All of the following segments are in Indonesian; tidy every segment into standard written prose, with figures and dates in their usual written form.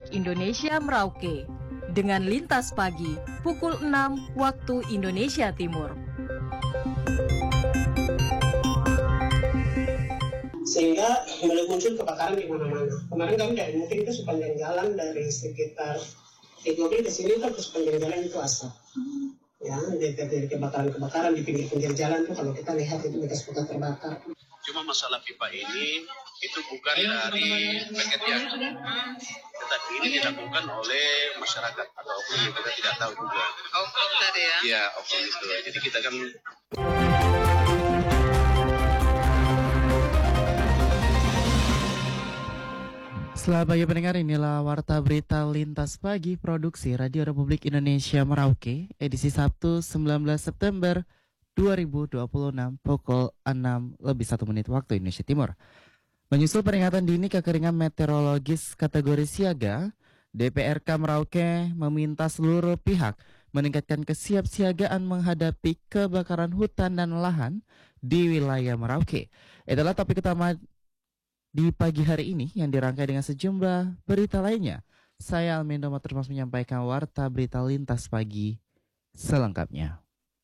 Indonesia Merauke dengan Lintas Pagi pukul 6 waktu Indonesia Timur. Sehingga mulai muncul kebakaran di mana-mana. Kemarin kami dari mungkin itu sepanjang jalan dari sekitar Ekonomi ke sini kan ke sepanjang jalan itu asap. Ya, dari kebakaran di pinggir-pinggir jalan tuh kalau kita lihat itu bekas-bekas terbakar. Cuma masalah pipa ini itu bukan dari PKTIA, tetapi ini dilakukan oleh masyarakat atau oknum yang kita tidak tahu juga. Oknum tadi ya? Iya, oknum itu. Jadi kita kan. Selamat pagi pendengar, inilah Warta Berita Lintas Pagi Produksi Radio Republik Indonesia Merauke, edisi Sabtu 19 September 2026 pukul 6:01 waktu Indonesia Timur. Menyusul peringatan dini kekeringan meteorologis kategori siaga, DPRK Merauke meminta seluruh pihak meningkatkan kesiapsiagaan menghadapi kebakaran hutan dan lahan di wilayah Merauke. Itulah topik utama di pagi hari ini yang dirangkai dengan sejumlah berita lainnya. Saya Almendo Maturmas menyampaikan Warta Berita Lintas Pagi selengkapnya.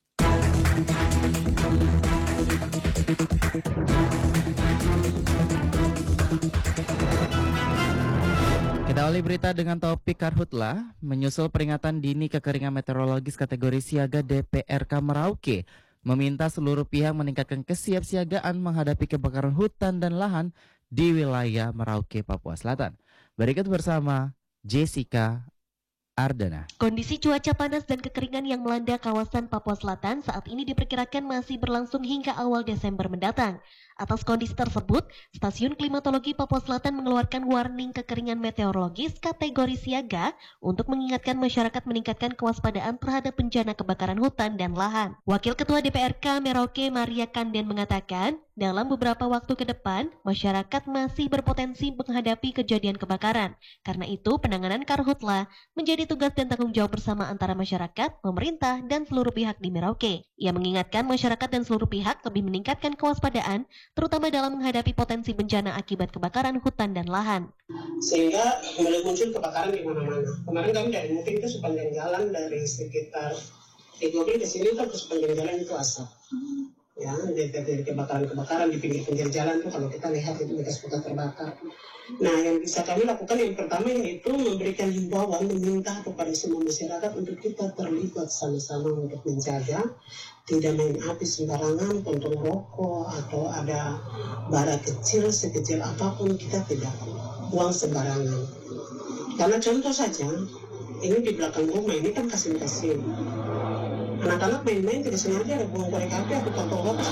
Kita awali berita dengan topik karhutlah. Menyusul peringatan dini kekeringan meteorologis kategori siaga, DPRK Merauke meminta seluruh pihak meningkatkan kesiapsiagaan menghadapi kebakaran hutan dan lahan di wilayah Merauke, Papua Selatan. Berikut bersama Jessica Ardana. Kondisi cuaca panas dan kekeringan yang melanda kawasan Papua Selatan saat ini diperkirakan masih berlangsung hingga awal Desember mendatang. Atas kondisi tersebut, Stasiun Klimatologi Papua Selatan mengeluarkan warning kekeringan meteorologis kategori siaga untuk mengingatkan masyarakat meningkatkan kewaspadaan terhadap bencana kebakaran hutan dan lahan. Wakil Ketua DPRK Merauke Maria Kanden mengatakan, dalam beberapa waktu ke depan, masyarakat masih berpotensi menghadapi kejadian kebakaran. Karena itu, penanganan karhutla menjadi tugas dan tanggung jawab bersama antara masyarakat, pemerintah, dan seluruh pihak di Merauke. Ia mengingatkan masyarakat dan seluruh pihak lebih meningkatkan kewaspadaan, terutama dalam menghadapi potensi bencana akibat kebakaran hutan dan lahan. Sehingga mulai muncul kebakaran di mana-mana. Kemarin kami dari mungkin itu sepanjang jalan dari sekitar Ekonomi ke sini kan ke sepanjang jalan itu asap. Ya, dari kebakaran di pinggir-pinggir jalan tuh kalau kita lihat itu bekas-bekas terbakar. Nah, yang bisa kami lakukan yang pertama yaitu memberikan himbauan, meminta kepada semua masyarakat untuk kita terlibat sama-sama untuk menjaga tidak main api sembarangan, puntung rokok atau ada bara kecil sekecil apapun kita tidak buang sembarangan. Karena contoh saja, ini di belakang rumah ini kan kasin-kasin. Anak-anak main-main tidak sengaja ada buang korek api atau puntung rokok.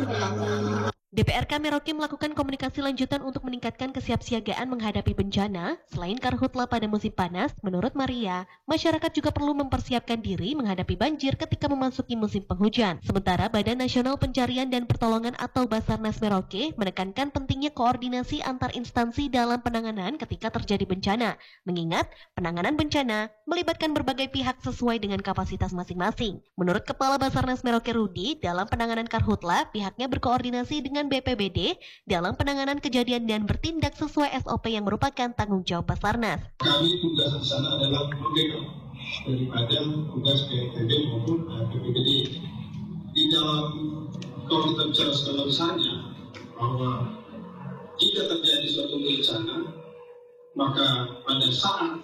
DPRK Merauke melakukan komunikasi lanjutan untuk meningkatkan kesiapsiagaan menghadapi bencana. Selain karhutla pada musim panas, menurut Maria, masyarakat juga perlu mempersiapkan diri menghadapi banjir ketika memasuki musim penghujan. Sementara Badan Nasional Pencarian dan Pertolongan atau Basarnas Merauke menekankan pentingnya koordinasi antar instansi dalam penanganan ketika terjadi bencana. Mengingat penanganan bencana melibatkan berbagai pihak sesuai dengan kapasitas masing-masing. Menurut Kepala Basarnas Merauke Rudi, dalam penanganan karhutla, pihaknya berkoordinasi dengan BPBD dalam penanganan kejadian dan bertindak sesuai SOP yang merupakan tanggung jawab Basarnas. Kami tugas di sana adalah membackup daripada tugas BPBD maupun BPBD. Di dalam kalau kita bicara skala besarnya bahwa jika terjadi suatu bencana, maka pada saat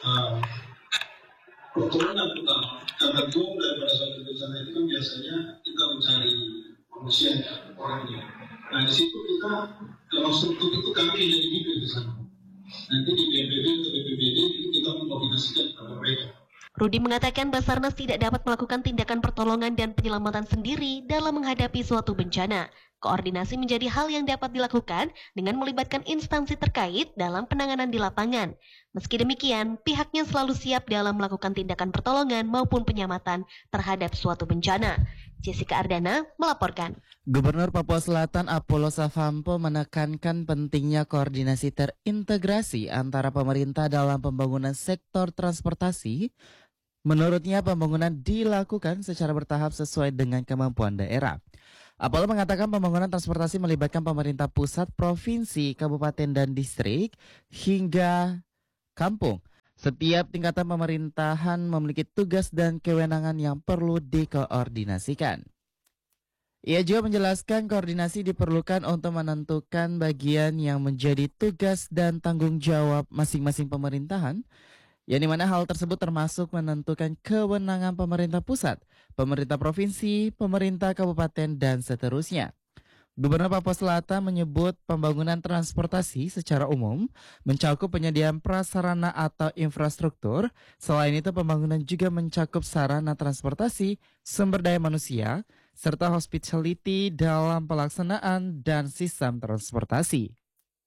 pertolongan utama karena goal daripada suatu bencana itu kan biasanya kita mencari manusia orangnya. Nah di situ kita kalau struktur itu kami yang dibimbing di sana. Nanti di BPBD atau BPBD itu kita mengkoordinasikan kepada mereka. Rudi mengatakan Basarnas tidak dapat melakukan tindakan pertolongan dan penyelamatan sendiri dalam menghadapi suatu bencana. Koordinasi menjadi hal yang dapat dilakukan dengan melibatkan instansi terkait dalam penanganan di lapangan. Meski demikian, pihaknya selalu siap dalam melakukan tindakan pertolongan maupun penyelamatan terhadap suatu bencana. Jessica Ardana melaporkan. Gubernur Papua Selatan Apollo Savampo menekankan pentingnya koordinasi terintegrasi antara pemerintah dalam pembangunan sektor transportasi. Menurutnya pembangunan dilakukan secara bertahap sesuai dengan kemampuan daerah. Apollo mengatakan pembangunan transportasi melibatkan pemerintah pusat, provinsi, kabupaten, dan distrik hingga kampung. Setiap tingkatan pemerintahan memiliki tugas dan kewenangan yang perlu dikoordinasikan. Ia juga menjelaskan koordinasi diperlukan untuk menentukan bagian yang menjadi tugas dan tanggung jawab masing-masing pemerintahan, yang dimana hal tersebut termasuk menentukan kewenangan pemerintah pusat, pemerintah provinsi, pemerintah kabupaten, dan seterusnya. Gubernur Papua Selatan menyebut pembangunan transportasi secara umum mencakup penyediaan prasarana atau infrastruktur. Selain itu, pembangunan juga mencakup sarana transportasi, sumber daya manusia, serta hospitality dalam pelaksanaan dan sistem transportasi.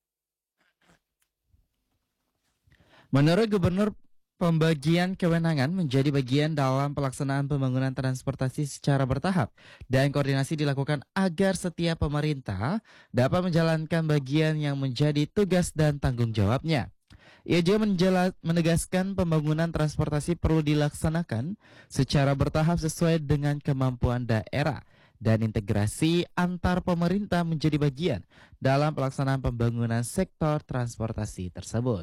Menurut Gubernur, pembagian kewenangan menjadi bagian dalam pelaksanaan pembangunan transportasi secara bertahap dan koordinasi dilakukan agar setiap pemerintah dapat menjalankan bagian yang menjadi tugas dan tanggung jawabnya. Ia juga menegaskan pembangunan transportasi perlu dilaksanakan secara bertahap sesuai dengan kemampuan daerah dan integrasi antar pemerintah menjadi bagian dalam pelaksanaan pembangunan sektor transportasi tersebut.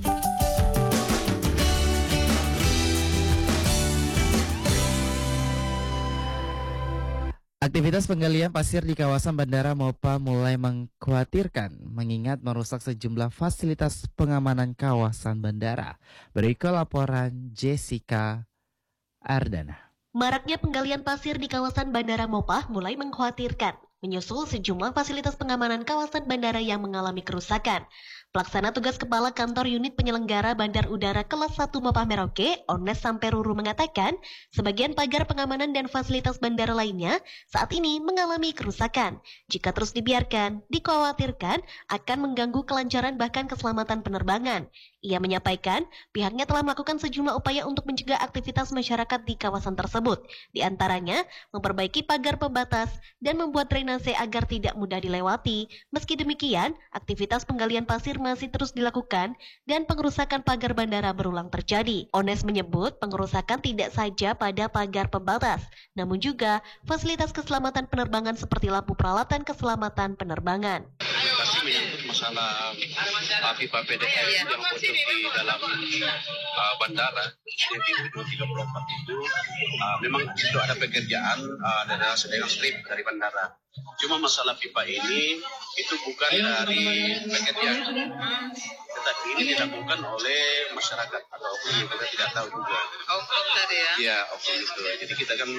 Aktivitas penggalian pasir di kawasan Bandara Mopa mulai mengkhawatirkan mengingat merusak sejumlah fasilitas pengamanan kawasan bandara. Berikut laporan Jessica Ardana. Maraknya penggalian pasir di kawasan Bandara Mopah mulai mengkhawatirkan, menyusul sejumlah fasilitas pengamanan kawasan bandara yang mengalami kerusakan. Pelaksana tugas Kepala Kantor Unit Penyelenggara Bandar Udara Kelas 1 Mopah Merauke, Ones Samperuru mengatakan, sebagian pagar pengamanan dan fasilitas bandara lainnya saat ini mengalami kerusakan. Jika terus dibiarkan, dikhawatirkan akan mengganggu kelancaran bahkan keselamatan penerbangan. Ia menyampaikan, pihaknya telah melakukan sejumlah upaya untuk mencegah aktivitas masyarakat di kawasan tersebut, di antaranya memperbaiki pagar pembatas dan membuat drainase agar tidak mudah dilewati. Meski demikian, aktivitas penggalian pasir masih terus dilakukan dan pengerusakan pagar bandara berulang terjadi. Ones menyebut pengerusakan tidak saja pada pagar pembatas, namun juga fasilitas keselamatan penerbangan seperti lampu peralatan keselamatan penerbangan. Masih menyangkut masalah pipa PDS yang bocor di dalam bandara yang di 234 itu memang itu ada pekerjaan dari sedang strip dari bandara. Cuma masalah pipa ini itu bukan dari pekerjaan, tetapi ini dilakukan oleh masyarakat atau oknum, kita tidak tahu juga. Oknum tadi ya? Iya, oknum itu. Jadi kita kan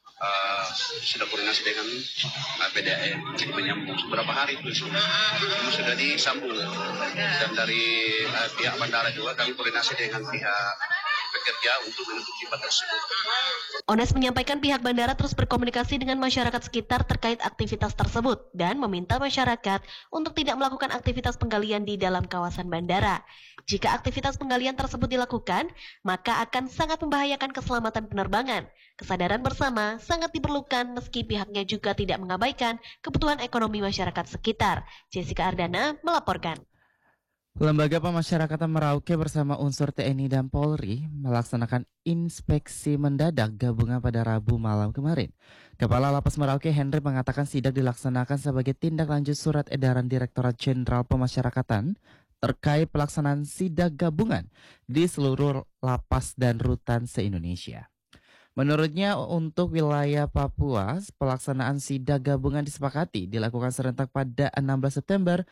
sudah koordinasi dengan PDAM, jadi menyambung beberapa hari itu sudah disambung, dan dari pihak bandara juga kami koordinasi dengan pihak pekerja untuk menutup pipa tersebut. Ones menyampaikan pihak bandara terus berkomunikasi dengan masyarakat sekitar terkait aktivitas tersebut dan meminta masyarakat untuk tidak melakukan aktivitas penggalian di dalam kawasan bandara. Jika aktivitas penggalian tersebut dilakukan, maka akan sangat membahayakan keselamatan penerbangan. Kesadaran bersama sangat diperlukan meski pihaknya juga tidak mengabaikan kebutuhan ekonomi masyarakat sekitar. Jessica Ardana melaporkan. Lembaga Pemasyarakatan Merauke bersama unsur TNI dan Polri melaksanakan inspeksi mendadak gabungan pada Rabu malam kemarin. Kepala Lapas Merauke Henry mengatakan sidak dilaksanakan sebagai tindak lanjut surat edaran Direktorat Jenderal Pemasyarakatan terkait pelaksanaan sidak gabungan di seluruh lapas dan rutan se-Indonesia. Menurutnya untuk wilayah Papua, pelaksanaan sidak gabungan disepakati dilakukan serentak pada 16 September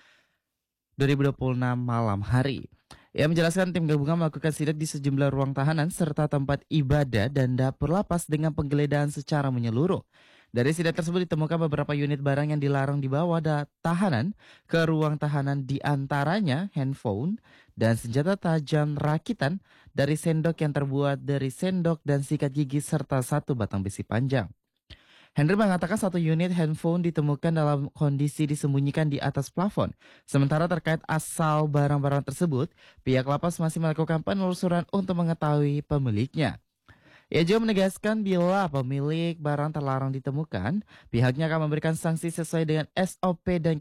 2026 malam hari. Ia menjelaskan tim gabungan melakukan sidak di sejumlah ruang tahanan serta tempat ibadah dan dapur lapas dengan penggeledahan secara menyeluruh. Dari sidak tersebut ditemukan beberapa unit barang yang dilarang dibawa tahanan ke ruang tahanan, di antaranya handphone dan senjata tajam rakitan dari sendok yang terbuat dari sendok dan sikat gigi serta satu batang besi panjang. Henry mengatakan satu unit handphone ditemukan dalam kondisi disembunyikan di atas plafon. Sementara terkait asal barang-barang tersebut, pihak lapas masih melakukan penelusuran untuk mengetahui pemiliknya. Ia juga menegaskan bila pemilik barang terlarang ditemukan, pihaknya akan memberikan sanksi sesuai dengan SOP dan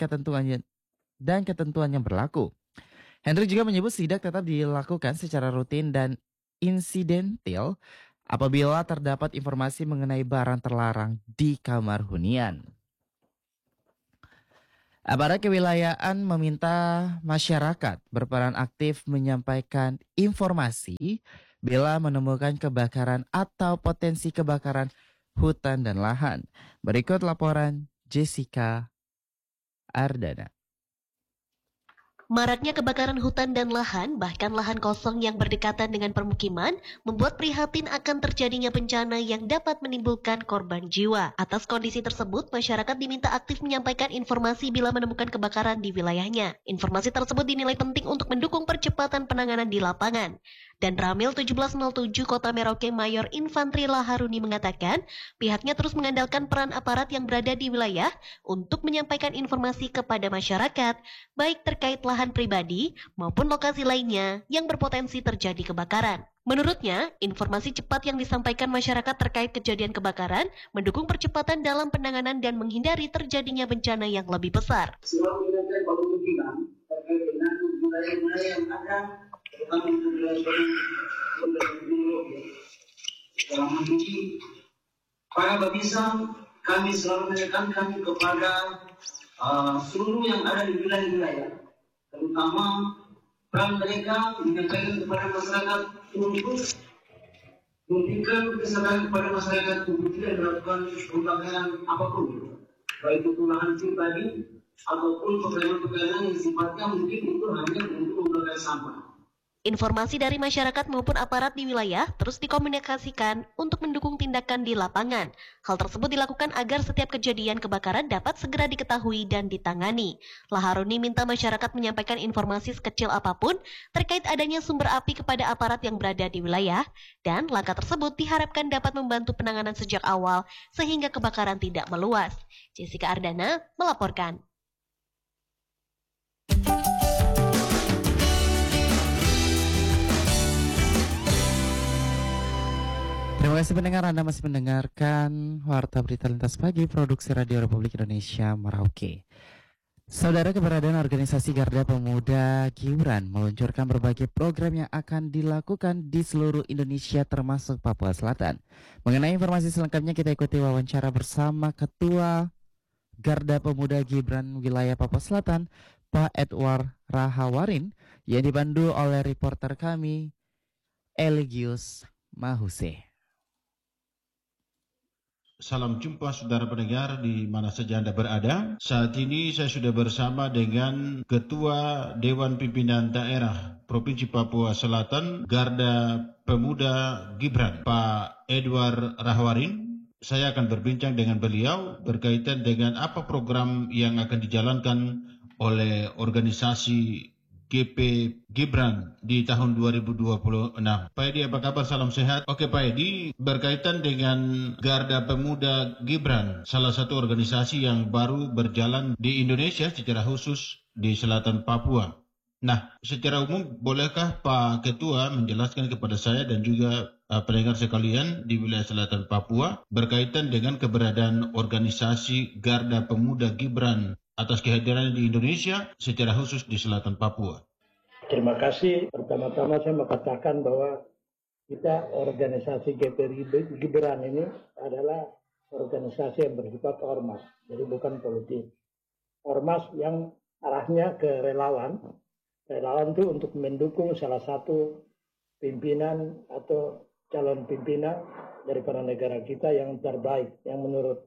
ketentuan yang berlaku. Henry juga menyebut sidak tetap dilakukan secara rutin dan insidental apabila terdapat informasi mengenai barang terlarang di kamar hunian. Aparat kewilayahan meminta masyarakat berperan aktif menyampaikan informasi bila menemukan kebakaran atau potensi kebakaran hutan dan lahan. Berikut laporan Jessica Ardana. Maraknya kebakaran hutan dan lahan, bahkan lahan kosong yang berdekatan dengan permukiman, membuat prihatin akan terjadinya bencana yang dapat menimbulkan korban jiwa. Atas kondisi tersebut, masyarakat diminta aktif menyampaikan informasi bila menemukan kebakaran di wilayahnya. Informasi tersebut dinilai penting untuk mendukung percepatan penanganan di lapangan. Dan Ramil 1707 Kota Merauke Mayor Infantri Laharuni mengatakan, pihaknya terus mengandalkan peran aparat yang berada di wilayah untuk menyampaikan informasi kepada masyarakat, baik terkait lahan pribadi maupun lokasi lainnya yang berpotensi terjadi kebakaran. Menurutnya, informasi cepat yang disampaikan masyarakat terkait kejadian kebakaran mendukung percepatan dalam penanganan dan menghindari terjadinya bencana yang lebih besar. Selalu mendengar kemungkinan terkait dengan wilayah-wilayah yang ada terutama untuk wilayah dalam hal ini para babinsa kami selalu menekankan kepada seluruh yang ada di wilayah-wilayah, terutama peran mereka menyampaikan kepada masyarakat untuk memberikan kesadaran kepada masyarakat untuk tidak melakukan pembakaran apapun, baik itu lahan pribadi ataupun pekerjaan-pekerjaan yang sifatnya mungkin itu hanya untuk membakar sampah. Informasi dari masyarakat maupun aparat di wilayah terus dikomunikasikan untuk mendukung tindakan di lapangan. Hal tersebut dilakukan agar setiap kejadian kebakaran dapat segera diketahui dan ditangani. Laharuni minta masyarakat menyampaikan informasi sekecil apapun terkait adanya sumber api kepada aparat yang berada di wilayah, dan langkah tersebut diharapkan dapat membantu penanganan sejak awal sehingga kebakaran tidak meluas. Jessica Ardana melaporkan. Terima kasih pendengar, Anda masih mendengarkan Warta Berita Lintas Pagi Produksi Radio Republik Indonesia Merauke. Saudara, keberadaan organisasi Garda Pemuda Gibran meluncurkan berbagai program yang akan dilakukan di seluruh Indonesia termasuk Papua Selatan. Mengenai informasi selengkapnya kita ikuti wawancara bersama Ketua Garda Pemuda Gibran Wilayah Papua Selatan, Pak Edward Rahawarin, yang dipandu oleh reporter kami Eligius Mahuse. Salam jumpa saudara pendengar di mana saja Anda berada. Saat ini saya sudah bersama dengan Ketua Dewan Pimpinan Daerah Provinsi Papua Selatan Garda Pemuda Gibran, Pak Edward Rahawarin. Saya akan berbincang dengan beliau berkaitan dengan apa program yang akan dijalankan oleh organisasi GP Gibran di tahun 2026. Pak Edi, apa kabar? Salam sehat. Oke Pak Edi, berkaitan dengan Garda Pemuda Gibran, salah satu organisasi yang baru berjalan di Indonesia secara khusus di selatan Papua. Nah, secara umum bolehkah Pak Ketua menjelaskan kepada saya dan juga pendengar sekalian di wilayah selatan Papua berkaitan dengan keberadaan organisasi Garda Pemuda Gibran atas kehadirannya di Indonesia secara khusus di selatan Papua. Terima kasih. Pertama-tama saya mau katakan bahwa kita organisasi GP Gibran ini adalah organisasi yang bersifat ormas, jadi bukan politik. Ormas yang arahnya ke relawan. Relawan itu untuk mendukung salah satu pimpinan atau calon pimpinan daripada negara kita yang terbaik, yang menurut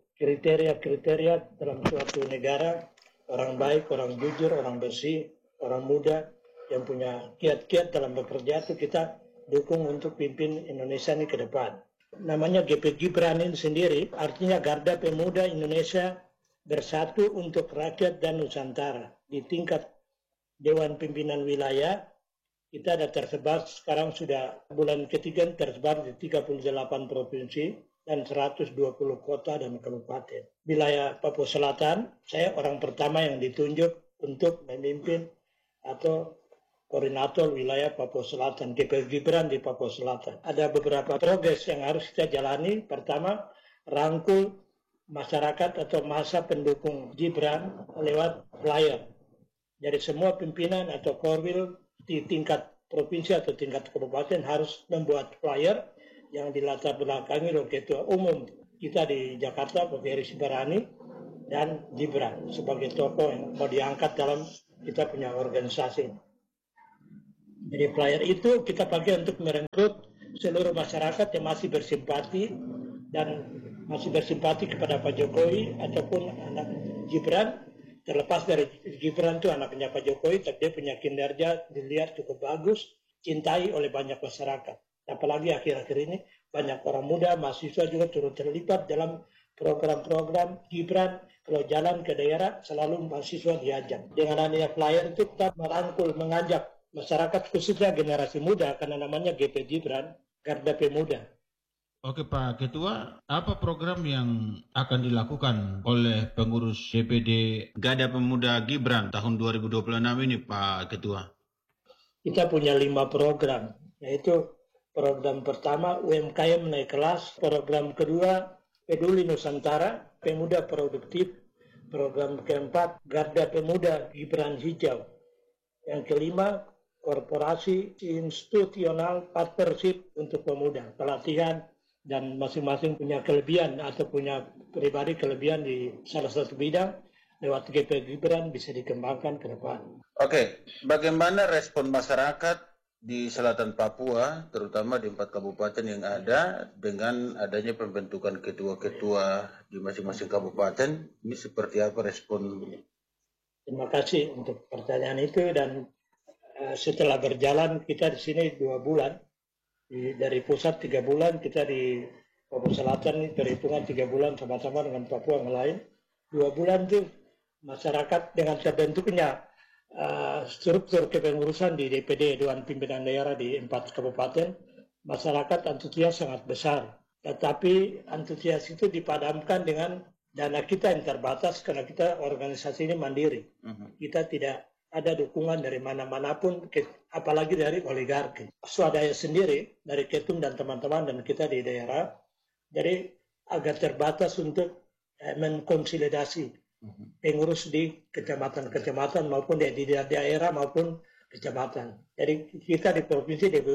kriteria dalam suatu negara, orang baik, orang jujur, orang bersih, orang muda, yang punya kiat-kiat dalam bekerja itu kita dukung untuk pimpin Indonesia ini ke depan. Namanya GP Gibran ini sendiri, artinya Garda Pemuda Indonesia Bersatu untuk Rakyat dan Nusantara. Di tingkat Dewan Pimpinan Wilayah, kita ada tersebar, sekarang sudah bulan ketiga tersebar di 38 provinsi dan 120 kota dan kabupaten. Wilayah Papua Selatan, saya orang pertama yang ditunjuk untuk memimpin atau koordinator wilayah Papua Selatan, GP Gibran di Papua Selatan. Ada beberapa progres yang harus kita jalani. Pertama, rangkul masyarakat atau masa pendukung Gibran lewat flyer. Dari semua pimpinan atau korwil di tingkat provinsi atau tingkat kabupaten harus membuat flyer yang dilatar belakangi oleh ketua umum kita di Jakarta, Pak Heri Sibarani, dan Gibran sebagai tokoh yang mau diangkat dalam kita punya organisasi. Jadi flyer itu kita pakai untuk merekrut seluruh masyarakat yang masih bersimpati dan masih bersimpati kepada Pak Jokowi ataupun anak Gibran. Terlepas dari Gibran itu anaknya Pak Jokowi, tapi dia punya kinerja dilihat cukup bagus, cintai oleh banyak masyarakat. Apalagi akhir-akhir ini banyak orang muda, mahasiswa juga turut terlibat dalam program-program Gibran. Kalau jalan ke daerah selalu mahasiswa diajak. Dengan adanya flyer itu kita merangkul, mengajak masyarakat khususnya generasi muda karena namanya GP Gibran, Garda Pemuda. Oke Pak Ketua, apa program yang akan dilakukan oleh pengurus DPD Garda Pemuda Gibran tahun 2026 ini Pak Ketua? Kita punya 5 program, yaitu program pertama UMKM naik kelas, program kedua Peduli Nusantara, Pemuda Produktif, program keempat Garda Pemuda Gibran Hijau, yang kelima Korporasi Institusional Partnership untuk Pemuda, pelatihan dan masing-masing punya kelebihan atau punya pribadi kelebihan di salah satu bidang lewat GP Gibran bisa dikembangkan ke depan. Oke, bagaimana respon masyarakat di selatan Papua, terutama di 4 kabupaten yang ada dengan adanya pembentukan ketua-ketua di masing-masing kabupaten? Ini seperti apa respon? Terima kasih untuk pertanyaan itu dan setelah berjalan kita di sini 2 bulan. Dari pusat 3 bulan, kita di Papua Selatan ini perhitungan 3 bulan sama-sama dengan Papua yang lain. 2 bulan itu masyarakat dengan terbentuknya struktur kepengurusan di DPD Dewan Pimpinan Daerah di 4 kabupaten, masyarakat antusias sangat besar. Tetapi antusias itu dipadamkan dengan dana kita yang terbatas karena kita organisasi ini mandiri. Kita tidak ada dukungan dari mana-manapun, apalagi dari oligarki. Swadaya sendiri dari Ketum dan teman-teman dan kita di daerah, jadi agak terbatas untuk mengkonsolidasi pengurus di kecamatan-kecamatan maupun di daerah maupun kecamatan. Jadi kita di Provinsi DPW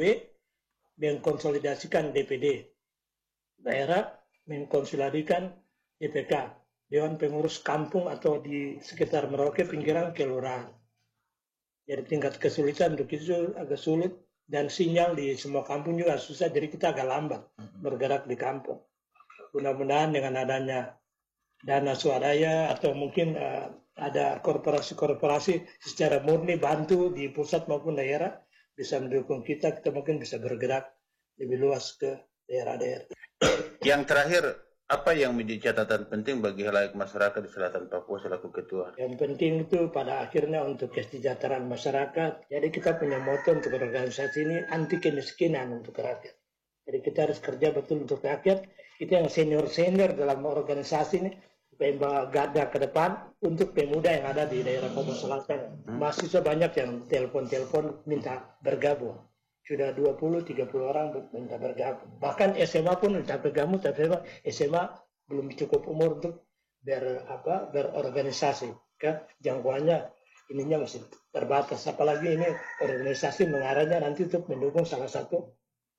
mengkonsolidasikan DPD, daerah mengkonsolidasikan DPK, Dewan Pengurus Kampung atau di sekitar Merauke pinggiran kelurahan. Jadi tingkat kesulitan untuk itu agak sulit dan sinyal di semua kampung juga susah, jadi kita agak lambat bergerak di kampung. Mudah-mudahan dengan adanya dana swadaya atau mungkin ada korporasi-korporasi secara murni bantu di pusat maupun daerah bisa mendukung kita mungkin bisa bergerak lebih luas ke daerah-daerah. Yang terakhir, apa yang menjadi catatan penting bagi halayak masyarakat di selatan Papua selaku ketua? Yang penting itu pada akhirnya untuk kesejahteraan masyarakat. Jadi kita punya moto untuk organisasi ini anti kemiskinan untuk rakyat. Jadi kita harus kerja betul untuk rakyat. Kita yang senior-senior dalam organisasi ini supaya membawa garda ke depan untuk pemuda yang ada di daerah Papua Selatan. Mahasiswa banyak yang telepon-telepon minta bergabung. Sudah 20-30 orang minta bergabung. Bahkan SMA pun minta bergabung, tapi SMA belum cukup umur untuk berorganisasi. Jangkauannya ininya masih terbatas. Apalagi ini organisasi mengarahnya nanti untuk mendukung salah satu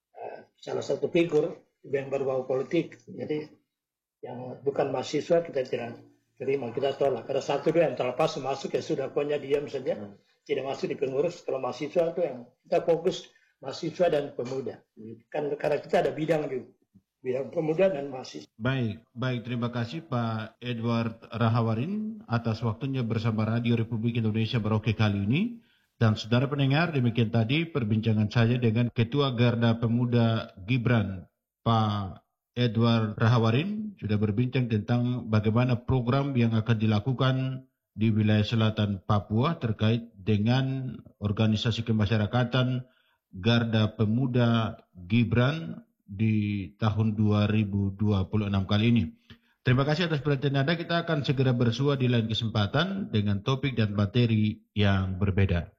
figur yang berbau politik. Jadi yang bukan mahasiswa kita tidak terima, kita tolak. Ada satu dua yang terlepas masuk ya sudah, pokoknya diam saja. Tidak masuk di pengurus. Kalau mahasiswa itu yang kita fokus mahasiswa dan pemuda. Karena kita ada bidang juga, bidang pemuda dan mahasiswa. Baik, terima kasih Pak Edward Rahawarin atas waktunya bersama Radio Republik Indonesia Merauke kali ini. Dan saudara pendengar, demikian tadi perbincangan saya dengan Ketua Garda Pemuda Gibran, Pak Edward Rahawarin, sudah berbincang tentang bagaimana program yang akan dilakukan di wilayah selatan Papua terkait dengan organisasi kemasyarakatan Garda Pemuda Gibran di tahun 2026 kali ini. Terima kasih atas perhatian Anda. Kita akan segera bersua di lain kesempatan dengan topik dan materi yang berbeda.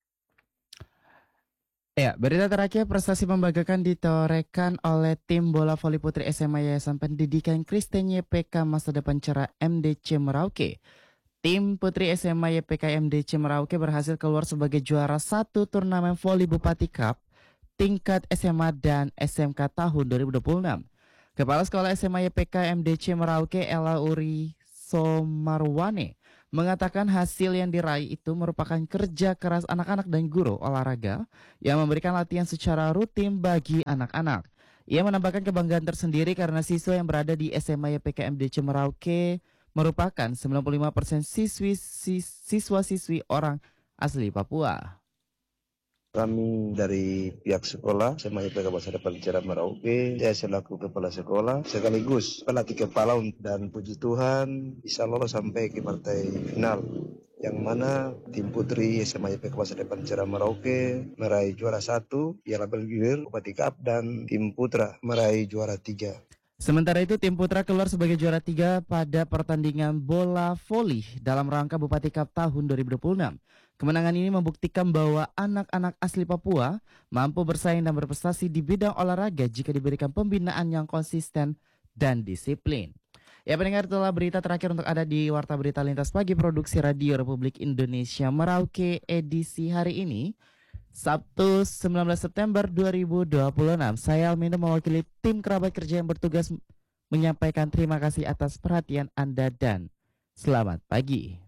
Ya, berita terakhir prestasi membanggakan ditorekan oleh tim bola voli putri SMA Yayasan Pendidikan Kristen YPK Masa Depan Cerah MDC Merauke. Tim putri SMA YPK MDC Merauke berhasil keluar sebagai juara 1 turnamen voli Bupati Cup tingkat SMA dan SMK tahun 2026. Kepala Sekolah SMA YPK MDC Merauke Ella Uri Somarwane mengatakan hasil yang diraih itu merupakan kerja keras anak-anak dan guru olahraga yang memberikan latihan secara rutin bagi anak-anak. Ia menambahkan kebanggaan tersendiri karena siswa yang berada di SMA YPKMDC Merauke merupakan 95% siswa-siswi orang asli Papua. Kami dari pihak sekolah, SMA IPK Masa Depan Cerah Merauke, saya selaku kepala sekolah, sekaligus pelatih kepala dan puji Tuhan bisa lolos sampai ke partai final. Yang mana tim putri SMA IPK Masa Depan Cerah Merauke meraih juara 1, Piala Bergilir, Bupati Cup, dan tim putra meraih juara 3. Sementara itu tim putra keluar sebagai juara 3 pada pertandingan bola voli dalam rangka Bupati Cup tahun 2026. Kemenangan ini membuktikan bahwa anak-anak asli Papua mampu bersaing dan berprestasi di bidang olahraga jika diberikan pembinaan yang konsisten dan disiplin. Ya pendengar, itulah berita terakhir untuk ada di Warta Berita Lintas Pagi Produksi Radio Republik Indonesia Merauke edisi hari ini, Sabtu 19 September 2026. Saya Almindo mewakili tim kerabat kerja yang bertugas menyampaikan terima kasih atas perhatian Anda dan selamat pagi.